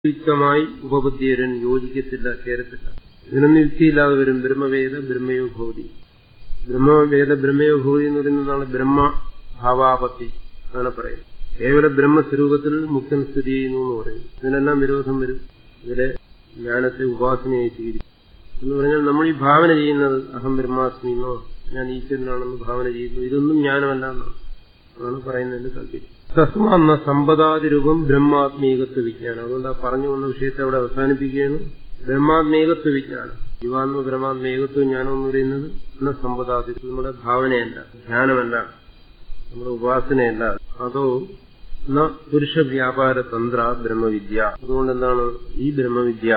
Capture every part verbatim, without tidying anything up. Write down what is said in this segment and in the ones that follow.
യുക്തമായി ഉപബുദ്ധിയരൻ യോജിക്കത്തില്ല, ചേരത്തില്ല. ഇതിനൊന്നും യുക്തിയില്ലാതെ വരും. ബ്രഹ്മവേദ ബ്രഹ്മയോ ഭവതി. ബ്രഹ്മവേദ ബ്രഹ്മയോ ഭവതി എന്ന് പറയുന്നതാണ് ബ്രഹ്മഭാവാപത്തി. അങ്ങനെ പറയും. കേവല ബ്രഹ്മസ്വരൂപത്തിൽ മുക്തൻ സ്ഥിതി ചെയ്യുന്നു എന്ന് പറയും. ഇതിനെല്ലാം വിരോധം വരും. ഇതിലെ ജ്ഞാനത്തെ ഉപാസനയായി സ്വീകരിക്കും എന്ന് പറഞ്ഞാൽ നമ്മൾ ഈ ഭാവന ചെയ്യുന്നത് അഹം ബ്രഹ്മാസ്മി എന്നോ ഞാൻ ഈശ്വരനാണെന്ന് ഭാവന ചെയ്യുന്നു, ഇതൊന്നും ജ്ഞാനമല്ല എന്നാണ് ആണ് പറയുന്നതിന്റെ താല്പര്യം. തസ്മാന്ന സമ്പദാതിരൂപം ബ്രഹ്മാത്മീകത്വ വിജ്ഞാനം. അതുകൊണ്ട് ആ പറഞ്ഞു വന്ന വിഷയത്തെ അവിടെ അവസാനിപ്പിക്കുകയാണ്. ബ്രഹ്മാത്മീകത്വ വിജ്ഞാനം, ജീവാത്മ ബ്രഹ്മാത്മീകത്വ ജ്ഞാനം എന്ന് പറയുന്നത് എന്ന സമ്പദാതിരൂപം നമ്മുടെ ഭാവനയല്ല, ധ്യാനമല്ല, നമ്മുടെ ഉപാസനയല്ല. അതോ ന പുരുഷ വ്യാപാര തന്ത്ര ബ്രഹ്മവിദ്യ. അതുകൊണ്ട് എന്താണ് ഈ ബ്രഹ്മവിദ്യ,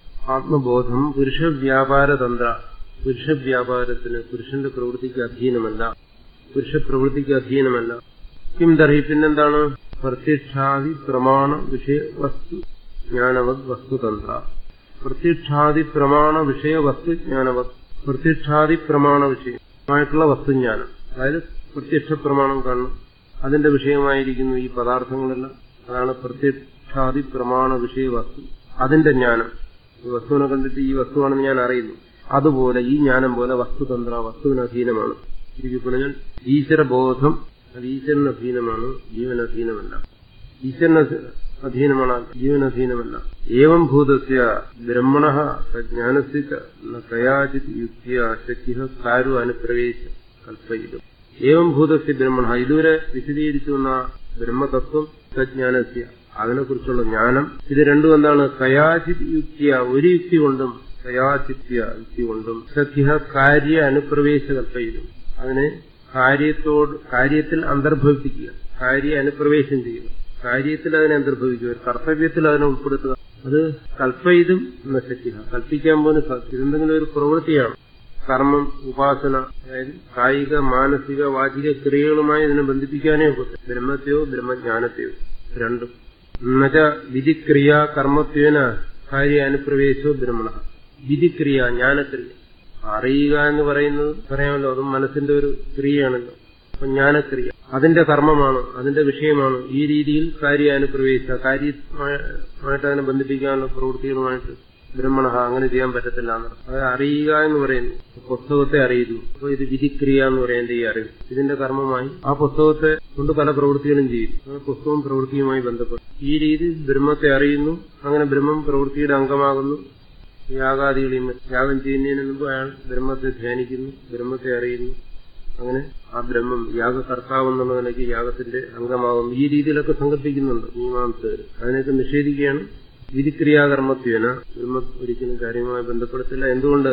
ആത്മബോധം പുരുഷ വ്യാപാര തന്ത്ര, പുരുഷ വ്യാപാരത്തിന് പുരുഷന്റെ പ്രവൃത്തിക്ക് അധീനമല്ല, പുരുഷ പ്രവൃത്തിക്ക് അധീനമല്ല. കിം തർഹി പിന്നെന്താണ്? പ്രത്യക്ഷാദി പ്രമാണ വിഷയ വസ്തു ജ്ഞാനവത് വസ്തുതന്ത്ര. പ്രത്യക്ഷാദി പ്രമാണ വിഷയ വസ്തു ജ്ഞാനവത്, പ്രത്യക്ഷാദി പ്രമാണ വിഷയമായിട്ടുള്ള വസ്തുജ്ഞാനം, അതായത് പ്രത്യക്ഷ പ്രമാണം കാണണം, അതിന്റെ വിഷയമായിരിക്കുന്നു ഈ പദാർത്ഥങ്ങളെല്ലാം. അതാണ് പ്രത്യക്ഷാദി പ്രമാണ വിഷയ വസ്തു, അതിന്റെ ജ്ഞാനം. ഈ വസ്തുവിനെ കണ്ടിട്ട് ഈ വസ്തുവാണെന്ന് ഞാൻ അറിയുന്നു. അതുപോലെ ഈ ജ്ഞാനം പോലെ വസ്തുതന്ത്ര, വസ്തുവിന് അധീനമാണ്. ശരിക്കും പറഞ്ഞാൽ ഈശ്വരബോധം അത് ഈശ്വരന് അധീനമാണ്, ജീവനധീനമല്ല. ഈശ്വരന് അധീനമാണ്, ജീവനധീനമല്ല. ഏവം ഭൂതസ്യ ബ്രഹ്മണ ജ്ഞാനസ്യ കയാചിത് യുക്തിയ ശക്യ കാരു അനുപ്രവേശ കൽപ്പയിലും. ഏവം ഭൂതസ്യ ബ്രഹ്മണ, ഇതുവരെ വിശദീകരിച്ചു വന്ന ബ്രഹ്മതത്വം സജ്ഞാനസ്യ, അതിനെക്കുറിച്ചുള്ള ജ്ഞാനം, ഇത് രണ്ടും എന്താണ്? കയാചിത് യുക്തിയ, ഒരു യുക്തി കൊണ്ടും, കയാചിത്യ യുക്തി കൊണ്ടും, സഖ്യ കാര്യ അനുപ്രവേശ കൽപ്പയിലും, അതിനെ കാര്യത്തോട് കാര്യത്തിൽ അന്തർഭവിപ്പിക്കുക, കാര്യ അനുപ്രവേശം ചെയ്യുക, കാര്യത്തിൽ അതിനെ അന്തർഭവിക്കുക, കർത്തവ്യത്തിൽ അതിനെ ഉൾപ്പെടുത്തുക. അത് കൽപ്പയിതും നശിക്കുക, കൽപ്പിക്കാൻ പോലും സാധിക്കും. ഇതെന്തെങ്കിലും ഒരു പ്രവൃത്തിയാണ്, കർമ്മം, ഉപാസന, അതായത് കായിക മാനസിക വാചിക ക്രിയകളുമായി ഇതിനെ ബന്ധിപ്പിക്കാനേ ഒക്കൂ. ബ്രഹ്മത്തെയോ ബ്രഹ്മജ്ഞാനത്തെയോ രണ്ടും. എന്നുവെച്ച വിധിക്രിയ കർമ്മത്വേന കാര്യ അനുപ്രവേശോ ബ്രഹ്മണ. വിധിക്രിയ ജ്ഞാനക്രിയ, അറിയുക എന്ന് പറയുന്നത് പറയാമല്ലോ, അതും മനസ്സിന്റെ ഒരു ക്രിയയാണല്ലോ. അപ്പൊ ജ്ഞാനക്രിയ അതിന്റെ കർമ്മമാണ്, അതിന്റെ വിഷയമാണ്. ഈ രീതിയിൽ കാര്യാനുപ്രവേശ, കാര്യമായിട്ട് അതിനെ ബന്ധിപ്പിക്കാനുള്ള പ്രവൃത്തികളുമായിട്ട് ബ്രഹ്മണ അങ്ങനെ ചെയ്യാൻ പറ്റത്തില്ല എന്ന്. അത് അറിയുക എന്ന് പറയുന്നു, പുസ്തകത്തെ അറിയുന്നു. അപ്പൊ ഇത് വിധിക്രിയ എന്ന് പറയുന്നത് ഈ അറിവ്, ഇതിന്റെ കർമ്മമായി ആ പുസ്തകത്തെ കൊണ്ട് പല പ്രവൃത്തികളും ചെയ്യും. പുസ്തകവും പ്രവൃത്തിയുമായി ബന്ധപ്പെട്ടു ഈ രീതിയിൽ ബ്രഹ്മത്തെ അറിയുന്നു. അങ്ങനെ ബ്രഹ്മം പ്രവൃത്തിയുടെ അംഗമാകുന്നു. യാഗാദികളെയും യാഗം ചെയ്യുന്നതിന് മുമ്പ് അയാൾ ബ്രഹ്മത്തെ ധ്യാനിക്കുന്നു, ബ്രഹ്മത്തെ അറിയുന്നു. അങ്ങനെ ആ ബ്രഹ്മം യാഗകർത്താവ് എന്നുള്ള നിലയ്ക്ക് യാഗത്തിന്റെ അംഗമാകുന്നു. ഈ രീതിയിലൊക്കെ സങ്കല്പിക്കുന്നുണ്ട് മീമാംസകർ. അതിനൊക്കെ നിഷേധിക്കുകയാണ്. വിധിക്രിയാകർമ്മത്വേന ബ്രഹ്മം ഒരിക്കലും കാര്യമായി ബന്ധപ്പെടുത്തില്ല. എന്തുകൊണ്ട്?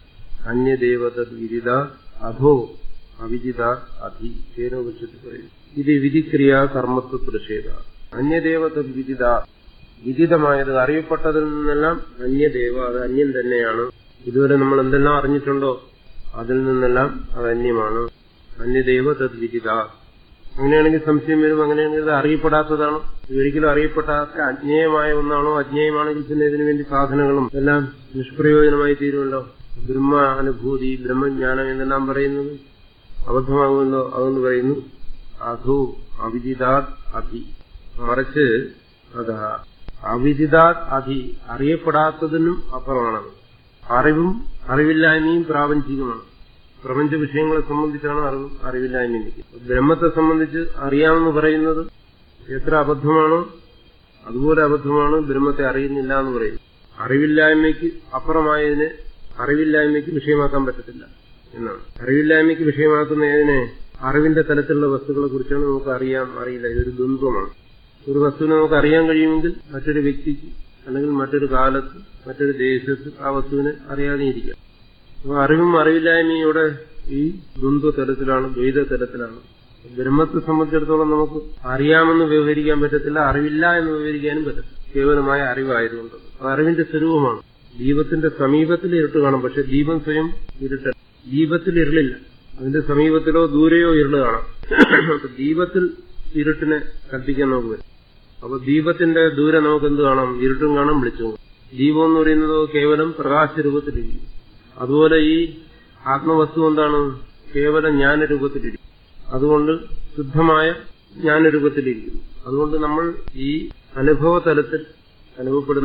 അന്യദേവത വിദിത അധോ അവിദിത അധി കേനോപനിഷത്തിൽ പറയും. ഇത് വിധിക്രിയാ കർമ്മത്വ പ്രതിഷേധ. അന്യദേവത വിദിത, വിദിതമായത് അറിയപ്പെട്ടതിൽ നിന്നെല്ലാം അന്യദേവ, അത് അന്യം തന്നെയാണ്. ഇതുവരെ നമ്മൾ എന്തെല്ലാം അറിഞ്ഞിട്ടുണ്ടോ അതിൽ നിന്നെല്ലാം അത് അന്യമാണ്. അന്യദേവ തദ് വിദിത. അങ്ങനെയാണെങ്കിൽ സംശയം വരും, അങ്ങനെയാണെങ്കിൽ ഇത് അറിയപ്പെടാത്തതാണോ? ഒരിക്കലും അറിയപ്പെടാത്ത അജ്ഞേയമായ ഒന്നാണോ? അജ്ഞേയമാണെങ്കിൽ പിന്നെ ഇതിനു വേണ്ടി സാധനങ്ങളും എല്ലാം നിഷ്പ്രയോജനമായി തീരുമല്ലോ. ബ്രഹ്മ അനുഭൂതി, ബ്രഹ്മജ്ഞാനം എന്നെല്ലാം പറയുന്നത് അബദ്ധമാകുമല്ലോ. അതെന്ന് പറയുന്നു അധോ അവിദിതാത് അധി. മറിച്ച് അതാ അവിദിതാത് അധി, അറിയപ്പെടാത്തതിനും അപ്പുറമാണ്. അറിവും അറിവില്ലായ്മയും പ്രാപഞ്ചികമാണ്. പ്രപഞ്ച വിഷയങ്ങളെ സംബന്ധിച്ചാണ് അറിവും അറിവില്ലായ്മയും. ബ്രഹ്മത്തെ സംബന്ധിച്ച് അറിയാമെന്ന് പറയുന്നത് എത്ര അബദ്ധമാണോ അതുപോലെ അബദ്ധമാണ് ബ്രഹ്മത്തെ അറിയുന്നില്ല എന്ന് പറയുന്നത്. അറിവില്ലായ്മയ്ക്ക് അപ്പുറമായതിനെ അറിവില്ലായ്മയ്ക്ക് വിഷയമാക്കാൻ പറ്റത്തില്ല എന്നാണ്. അറിവില്ലായ്മയ്ക്ക് വിഷയമാക്കുന്ന ഏതിനെ? അറിവിന്റെ തലത്തിലുള്ള വസ്തുക്കളെ കുറിച്ചാണ് നമുക്ക് അറിയാം അറിയില്ല. ഇതൊരു ദ്വന്ദ്വമാണ്. ഒരു വസ്തുവിനെ നമുക്ക് അറിയാൻ കഴിയുമെങ്കിൽ മറ്റൊരു വ്യക്തിക്ക് അല്ലെങ്കിൽ മറ്റൊരു കാലത്ത് മറ്റൊരു ദേശത്ത് ആ വസ്തുവിനെ അറിയാതെ ഇരിക്കാം. അപ്പൊ അറിവും അറിവില്ലായ്മയുടെ ഈ ദ്വന്ദ്വ തലത്തിലാണ്, ദ്വൈത തലത്തിലാണ്. ബ്രഹ്മത്തെ സംബന്ധിച്ചിടത്തോളം നമുക്ക് അറിയാമെന്ന് വ്യവഹരിക്കാൻ പറ്റത്തില്ല, അറിവില്ല എന്ന് വ്യവഹരിക്കാനും പറ്റത്തില്ല. കേവലമായ അറിവായതുകൊണ്ട് അത് അറിവിന്റെ സ്വരൂപമാണ്. ദീപത്തിന്റെ സമീപത്തിൽ ഇരുട്ട് കാണും, പക്ഷെ ദീപം സ്വയം ഇരുട്ട്. ദീപത്തിൽ ഇരുളില്ല, അതിന്റെ സമീപത്തിലോ ദൂരെയോ ഇരുള് കാണാം. അപ്പൊ ദീപത്തിൽ ഇരുട്ടിനെ കൽപ്പിക്കാൻ നമുക്ക് വരും. അപ്പൊ ദീപത്തിന്റെ ദൂരെ നമുക്ക് എന്ത് കാണാം? ഇരുട്ടും കാണാം, വെളിച്ചവും. ദീപം എന്ന് പറയുന്നത് കേവലം പ്രകാശരൂപത്തിലിരിക്കും. അതുപോലെ ഈ ആത്മവസ്തു എന്താണ്? കേവലം ജ്ഞാനരൂപത്തിലിരിക്കും. അതുകൊണ്ട് ശുദ്ധമായ ജ്ഞാനരൂപത്തിലിരിക്കുന്നു. അതുകൊണ്ട് നമ്മൾ ഈ അനുഭവ തലത്തിൽ അനുഭവപ്പെടുന്ന